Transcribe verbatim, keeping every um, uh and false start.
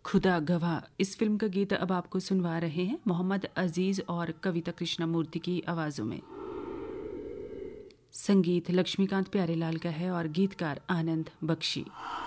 खुदा गवाह इस फिल्म का गीत अब आपको सुनवा रहे हैं मोहम्मद अजीज और कविता कृष्णमूर्ति की आवाज़ों में। संगीत लक्ष्मीकांत प्यारेलाल का है और गीतकार आनंद बख्शी।